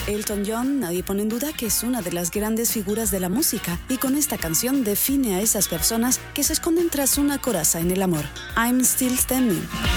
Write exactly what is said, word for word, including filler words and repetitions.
Elton John, nadie pone en duda que es una de las grandes figuras de la música, y con esta canción define a esas personas que se esconden tras una coraza en el amor. I'm Still Standing.